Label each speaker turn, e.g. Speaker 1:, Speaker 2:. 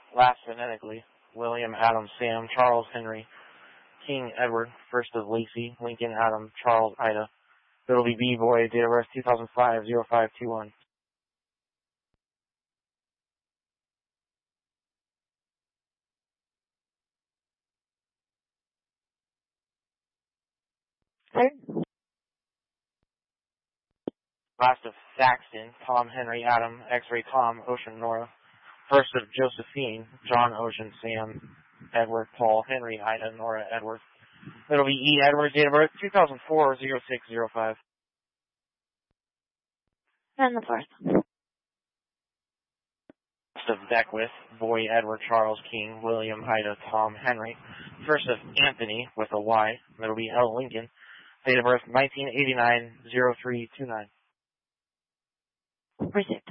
Speaker 1: Last phonetically, William, Adam, Sam, Charles, Henry, King, Edward, first of Lacey, Lincoln, Adam, Charles, Ida. It'll be B-Boy, date of birth 2005-0521.
Speaker 2: Sir?
Speaker 1: Last of Saxton, Tom, Henry, Adam, X-Ray, Tom, Ocean, Nora. First of Josephine, John, Ocean, Sam, Edward, Paul, Henry, Ida, Nora, Edward. It'll be E. Edwards, date of birth 2004-0605.
Speaker 2: And the fourth.
Speaker 1: First of Beckwith, Boy, Edward, Charles, King, William, Ida, Tom, Henry. First of Anthony, with a Y. That'll be L. Lincoln. Date of birth 1989-0329.
Speaker 2: Received.